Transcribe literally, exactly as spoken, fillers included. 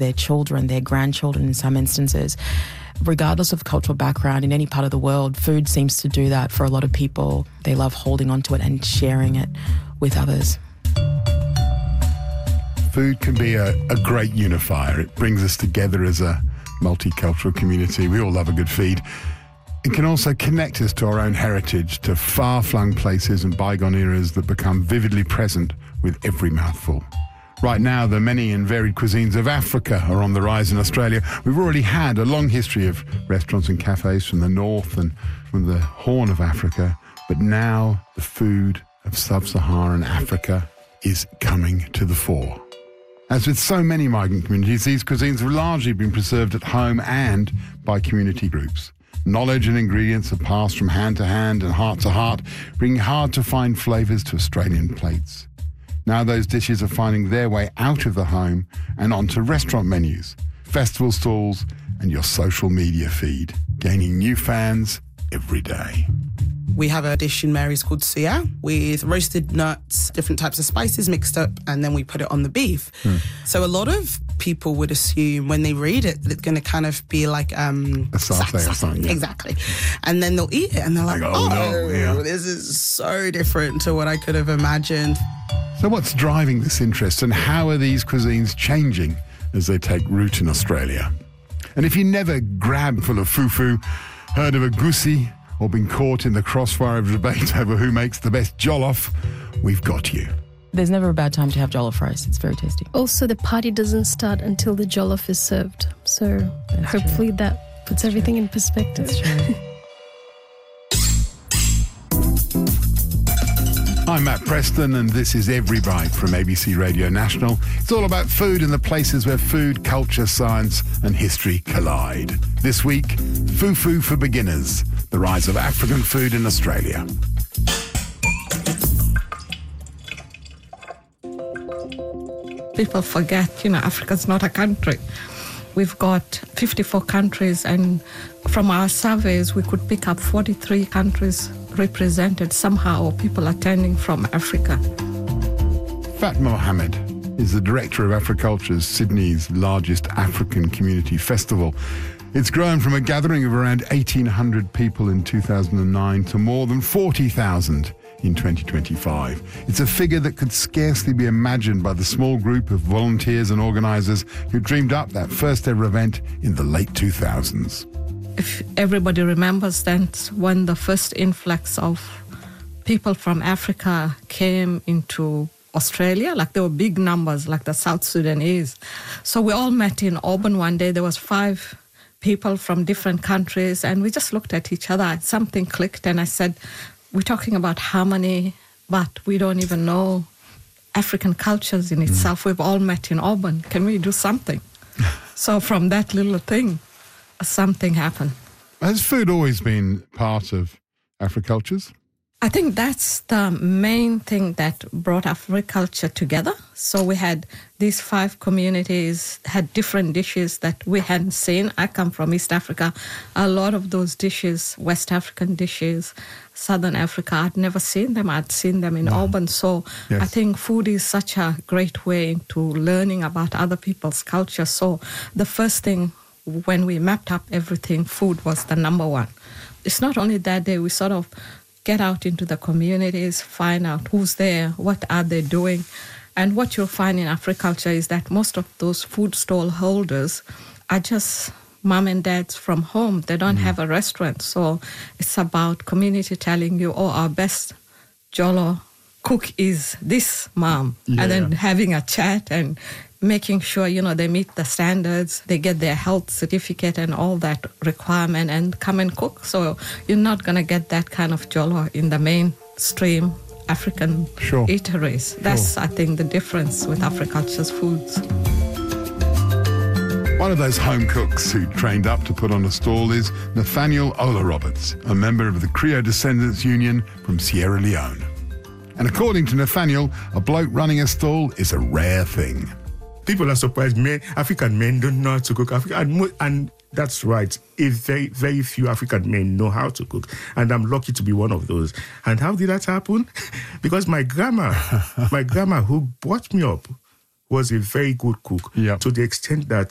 their children, their grandchildren in some instances. Regardless of cultural background, in any part of the world, food seems to do that for a lot of people. They love holding onto it and sharing it with others. Food can be a, a great unifier. It brings us together as a multicultural community. We all love a good feed. It can also connect us to our own heritage, to far-flung places and bygone eras that become vividly present with every mouthful. Right now, the many and varied cuisines of Africa are on the rise in Australia. We've already had a long history of restaurants and cafes from the north and from the Horn of Africa, but now the food of sub-Saharan Africa is coming to the fore. As with so many migrant communities, these cuisines have largely been preserved at home and by community groups. Knowledge and ingredients are passed from hand to hand and heart to heart, bringing hard-to-find flavours to Australian plates. Now those dishes are finding their way out of the home and onto restaurant menus, festival stalls and your social media feed, gaining new fans every day. We have a dish in Mary's called suya with roasted nuts, different types of spices mixed up, and then we put it on the beef. Hmm. So a lot of people would assume when they read it that it's going to kind of be like um, a satay or something. Yeah. Exactly. And then they'll eat it and they're like, like oh, oh no, yeah. This is so different to what I could have imagined. So what's driving this interest and how are these cuisines changing as they take root in Australia? And if you never grabbed full of fufu, heard of a goosey, or been caught in the crossfire of debate over who makes the best jollof, we've got you. There's never a bad time to have jollof rice. It's very tasty. Also, the party doesn't start until the jollof is served. So That's hopefully true. that puts That's everything true. in perspective. That's true. I'm Matt Preston and this is Every Bite from A B C Radio National. It's all about food and the places where food, culture, science and history collide. This week, Fufu for Beginners, the rise of African food in Australia. People forget, you know, Africa's not a country. We've got fifty-four countries, and from our surveys, we could pick up forty-three countries represented somehow, or people attending from Africa. Fatma Mohammed is the director of Africulture's Sydney's largest African community festival. It's grown from a gathering of around eighteen hundred people in two thousand nine to more than forty thousand in twenty twenty-five. It's a figure that could scarcely be imagined by the small group of volunteers and organisers who dreamed up that first ever event in the late two thousands. If everybody remembers, that's when the first influx of people from Africa came into Australia. Like there were big numbers, like the South Sudanese. So we all met in Auburn one day. There was five people from different countries, and we just looked at each other. Something clicked, and I said, we're talking about harmony, but we don't even know African cultures in itself. Mm. We've all met in Auburn. Can we do something? So from that little thing, something happened. Has food always been part of Africultures? I think that's the main thing that brought Africulture together. So we had these five communities, had different dishes that we hadn't seen. I come from East Africa. A lot of those dishes, West African dishes, Southern Africa, I'd never seen them. I'd seen them in no. Auburn. So yes. I think food is such a great way into learning about other people's culture. So the first thing when we mapped up everything, food was the number one. It's not only that day, we sort of get out into the communities, find out who's there, what are they doing. And what you'll find in Africulture is that most of those food stall holders are just mom and dads from home. They don't mm. have a restaurant. So it's about community telling you, oh, our best Jollo cook is this mom. Yeah. And then having a chat and making sure, you know, they meet the standards, they get their health certificate and all that requirement and come and cook. So you're not going to get that kind of Jollo in the mainstream African sure. eateries. That's, sure. I think, the difference with Africulture's foods. One of those home cooks who trained up to put on a stall is Nathaniel Ola Roberts, a member of the Creole Descendants Union from Sierra Leone. And according to Nathaniel, a bloke running a stall is a rare thing. People are surprised. Men, African men don't know how to cook. Africa, and, mo- and that's right. A very, very few African men know how to cook. And I'm lucky to be one of those. And how did that happen? Because my grandma, my grandma who brought me up was a very good cook. Yep. To the extent that